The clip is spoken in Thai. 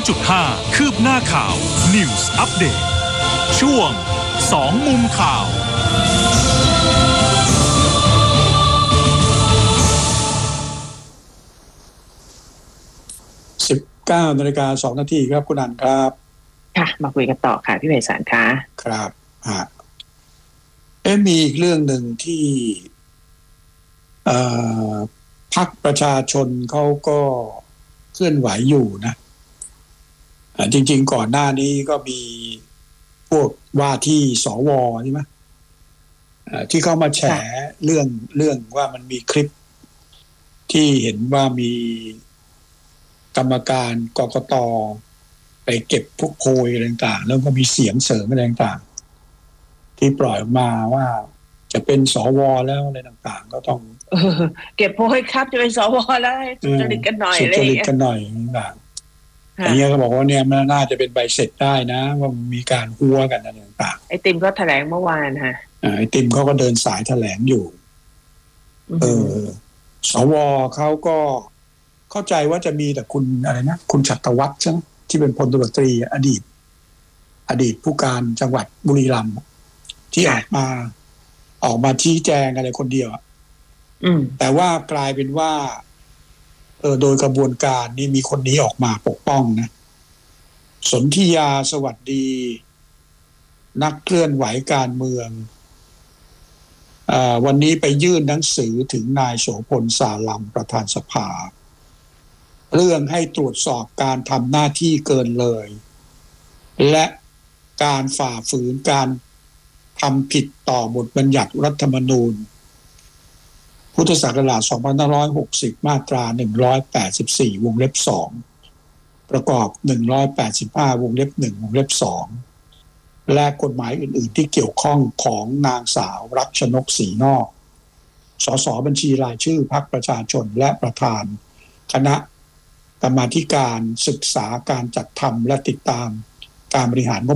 100.5 คืบหน้าข่าว News Update ช่วง2มุมข่าว 19:02 น.ครับคุณอันครับค่ะมาคุยกันต่อค่ะพี่ไพศาลค่ะครับมีอีกเรื่องหนึ่งที่พรรคประชาชนเขาก็เคลื่อนไหวอยู่นะจริงๆก่อนหน้านี้ก็มีพวกว่าที่สวใช่ไหมที่เข้ามาแฉเรื่องว่ามันมีคลิปที่เห็นว่ามีกรรมการกกต.ไปเก็บพวกโพยอะไรต่างๆแล้วก็มีเสียงเสริมอะไรต่างๆที่ปล่อยออกมาว่าจะเป็นสวแล้วอะไรต่างๆก็ต้องเก็บโพยครับจะเป็นสวแล้วสุจริตกันหน่อยอะไรอย่างเงี้ยต่างๆอย่างเงี้ยก็บอกว่าเนี่ยมันน่าจะเป็นใบเสร็จได้นะว่ามีการหัวกันอะไรต่างๆไอติมก็แถลงเมื่อวานฮะไอติมเขาก็เดินสายแถลงอยู่สวเขาก็เข้าใจว่าจะมีแต่คุณอะไรนะคุณฉัตรวัฒน์ใช่ไหมที่เป็นพลตำรวจตรีอดีตผู้การจังหวัดบุรีรัมย์ที่ออกมาชี้แจงอะไรคนเดียวแต่ว่ากลายเป็นว่าโดยกระบวนการนี่มีคนนี้ออกมาปกป้องนะสนธิยาสวัสดีนักเคลื่อนไหวการเมืองวันนี้ไปยื่นหนังสือถึงนายโสพลสาลัมประธานสภาเรื่องให้ตรวจสอบการทำหน้าที่เกินเลยและการฝ่าฝืนการทำผิดต่อบทบัญญัติรัฐธรรมนูญพุทธศักราช2560มาตรา184วงเล็บ2ประกอบ185วงเล็บ1วงเล็บ2และกฎหมายอื่นๆที่เกี่ยวข้องของนางสาวรัชนกศรีนอกสสบัญชีรายชื่อพรรคประชาชนและประธานคณะกรรมาธิการศึกษาการจัดทำและติดตามการบริหารงบ